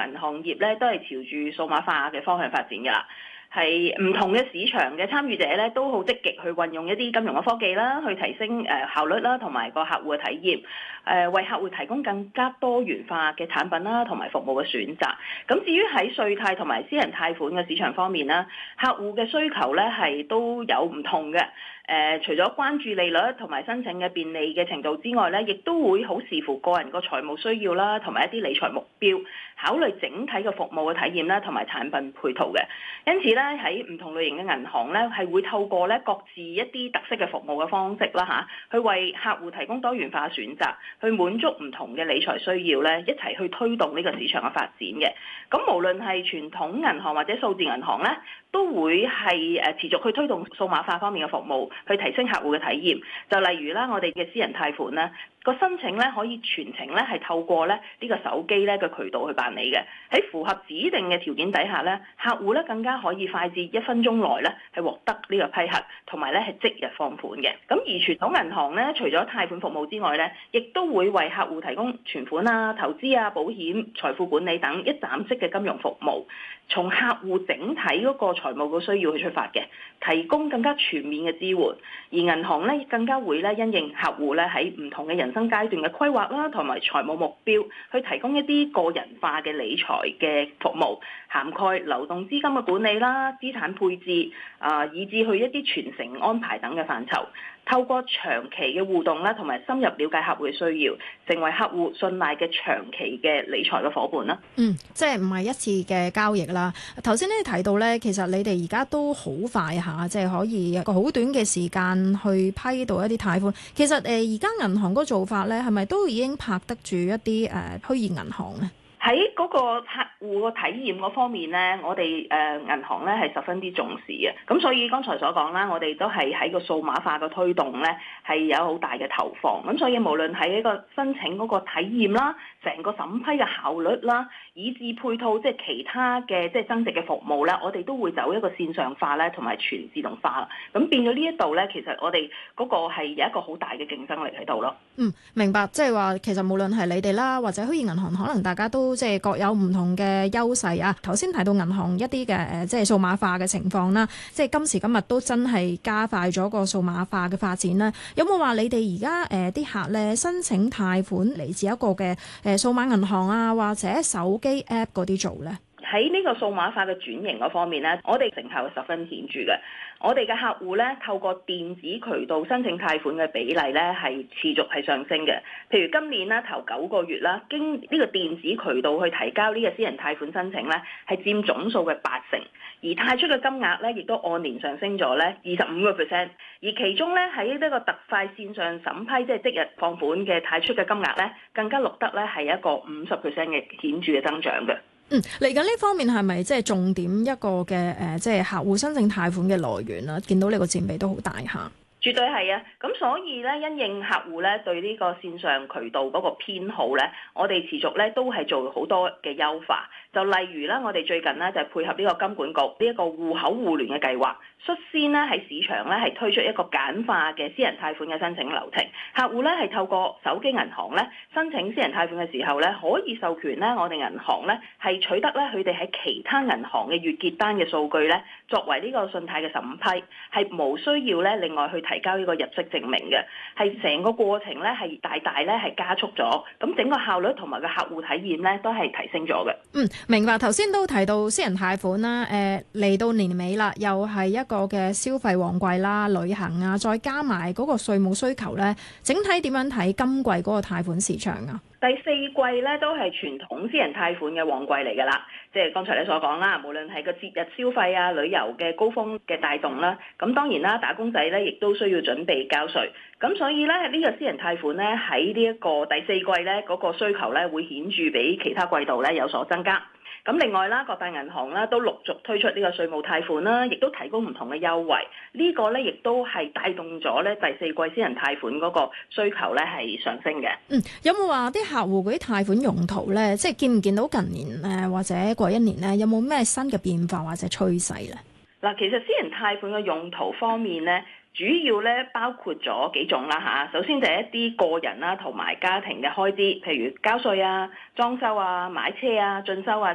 銀行業咧都係朝住數碼化嘅方向發展㗎啦。係唔同嘅市場嘅參與者咧，都好積極去運用一啲金融嘅科技啦，去提升效率啦，同埋個客戶嘅體驗，為客戶提供更加多元化嘅產品啦，同埋服務嘅選擇。咁至於喺稅貸同埋私人貸款嘅市場方面啦，客戶嘅需求咧係都有唔同嘅。除咗關注利率同埋申請嘅便利嘅程度之外咧，亦都會好視乎個人個財務需要啦，同埋一啲理財目標，考慮整體嘅服務嘅體驗啦，同埋產品配套嘅。因此咧，喺唔同類型嘅銀行咧，係會透過咧各自一啲特色嘅服務嘅方式啦去為客戶提供多元化嘅選擇，去滿足唔同嘅理財需要咧，一齊去推動呢個市場嘅發展嘅。咁無論係傳統銀行或者數字銀行咧，都會係持續去推動數碼化方面嘅服務，去提升客戶嘅體驗。就例如啦，我哋嘅私人貸款咧，個申請咧可以全程咧係透過咧呢個手機咧嘅渠道去辦理嘅。喺符合指定嘅條件底下咧，客戶咧更加可以快捷1分鐘內咧係獲得呢個批核，同埋咧係即日放款嘅。咁而傳統銀行咧，除咗貸款服務之外咧，亦都會為客戶提供存款啊、投資啊、保險、財富管理等一站式嘅金融服務，從客戶整體嗰個財務嘅需要去出發嘅，提供更加全面嘅支援。而銀行咧更加會咧因應客戶咧喺唔同嘅人生階段嘅規劃啦，同埋財務目標，去提供一啲個人化嘅理財嘅服務，涵蓋流動資金嘅管理啦、資產配置以至去一啲傳承安排等嘅範疇。透過長期嘅互動啦，同埋深入了解客戶嘅需要，成為客戶信賴嘅長期嘅理財嘅夥伴啦。 即係唔係一次嘅交易啦。頭先你提到咧，其實你哋而家都好快下，即係可以一個好短嘅時間去批到一啲貸款。其實而家銀行嗰個做法咧，係咪都已經拍得住一啲虛擬銀行咧？ 喺嗰個客戶個體驗嗰方面咧，我哋銀行咧係十分之重視嘅。咁所以剛才所講啦，我哋都係喺個數碼化嘅推動咧係有好大嘅投放。咁所以無論喺一個申請嗰個體驗啦，成個審批嘅效率啦，以至配套即係其他嘅即係增值嘅服務咧，我哋都會走一個線上化咧，同埋全自動化。咁變咗呢一度咧，其實我哋嗰個係有一個好大嘅競爭力喺度咯。 明白。即係話其實無論係你哋啦，或者虛擬銀行，可能大家都即係各有唔同嘅優勢啊。頭先提到銀行一啲嘅即係數碼化嘅情況啦，即係今時今日都真係加快咗個數碼化嘅發展啦。有冇話你哋而家啲客咧申請貸款嚟自一個嘅數碼銀行啊，或者手機 App 嗰啲做咧？ 喺呢個數碼化嘅轉型嗰方面咧，我哋成效十分顯著嘅。我哋嘅客戶咧，透過電子渠道申請貸款嘅比例咧，係持續係上升嘅。譬如今年啦，頭9個月啦，經呢個電子渠道去提交呢個私人貸款申請咧，係佔總數嘅80%，而貸出嘅金額咧，亦都按年上升咗咧25%。而其中咧喺呢個特快線上審批，即係即日放款嘅貸出嘅金額咧，更加錄得咧係一個50%嘅顯著嘅增長嘅。 嚟緊呢方面係咪即係重點一個嘅即係客戶申請貸款嘅來源啦？見到呢個佔比都好大下。 絕對係啊！咁所以咧，因應客戶咧對呢個線上渠道嗰個偏好咧，我哋持續咧都係做好多嘅優化。就例如啦，我哋最近咧就係配合呢個金管局呢一個戶口互聯嘅計劃，率先咧喺市場咧係推出一個簡化嘅私人貸款嘅申請流程。客戶咧係透過手機銀行咧申請私人貸款嘅時候咧，可以授權咧我哋銀行咧係取得咧佢哋喺其他銀行嘅月結單嘅數據咧，作為呢個信貸嘅審批，係無需要咧另外去提交呢個入息證明嘅，係成個過程咧係大大咧係加速咗，咁整個效率同埋個客戶體驗咧都係提升咗嘅。 明白。頭先都提到私人貸款啦，嚟到年尾啦，又係一個嘅消費旺季啦，旅行啊，再加埋嗰個稅務需求咧，整體點樣睇今季嗰個貸款市場啊？ 第4季咧都係傳統私人貸款嘅旺季嚟㗎啦，即係剛才你所講啦，無論係個節日消費啊、旅遊嘅高峰嘅帶動啦，咁當然啦，打工仔咧亦都需要準備交稅，咁所以咧呢個私人貸款咧喺呢一個第4季咧嗰個需求咧會顯著比其他季度咧有所增加。咁另外啦，各大銀行啦都陸續推出呢個稅務貸款啦，亦都提供唔同嘅優惠。呢個咧亦都係帶動咗咧第4季私人貸款嗰個需求咧係上升嘅。 有冇話啲客戶嗰啲貸款用途咧，即係見唔見到近年或者過一年咧，有冇咩新嘅變化或者趨勢咧？ 嗱，其實私人貸款嘅用途方面咧，主要咧包括咗幾種啦嚇。首先就係一啲個人啦同埋家庭嘅開支，譬如交稅啊、裝修啊、買車啊、進修啊